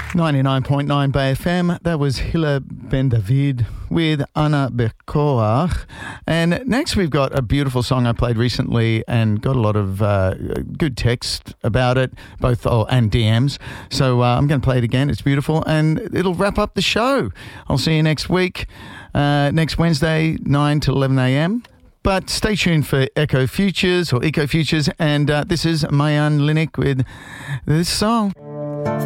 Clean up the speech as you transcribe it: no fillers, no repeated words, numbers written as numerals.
99.9 Bay FM. That was Hilla Ben David with Ana Bekoach. And next we've got a beautiful song I played recently and got a lot of good text about it, and DMs. So I'm going to play it again. It's beautiful and it'll wrap up the show. I'll see you next week, next Wednesday, 9 to 11 a.m. But stay tuned for Eco Futures, and this is Mayan Linnick with this song.